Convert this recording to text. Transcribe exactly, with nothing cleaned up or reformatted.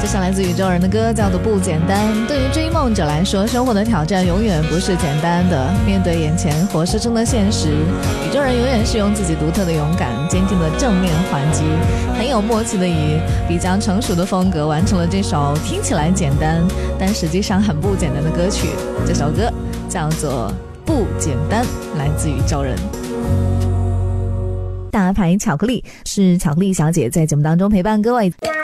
这是来自宇宙人的歌，叫做不简单。对于追梦者来说，生活的挑战永远不是简单的，面对眼前活生生的现实，宇宙人永远是用自己独特的勇敢坚定的正面还击，很有默契的以比较成熟的风格完成了这首听起来简单但实际上很不简单的歌曲。这首歌叫做不简单，来自宇宙人。大牌巧克力是巧克力小姐在节目当中陪伴各位。